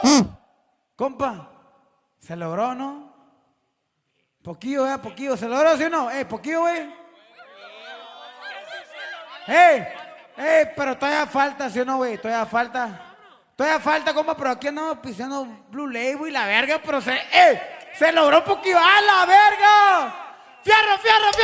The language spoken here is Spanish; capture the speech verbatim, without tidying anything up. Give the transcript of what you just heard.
Compa, ¿se logró, no? Poquillo, eh, poquillo. ¿Se logró, sí o no? Eh, poquillo, güey. Eh, eh, pero todavía falta, ¿sí o no, güey? Todavía falta. Todavía falta, compa, pero aquí andamos pisando Blue Label y la verga, pero se, eh, se logró poquillo. ¡A la verga! ¡Fierro, fierro, fierro!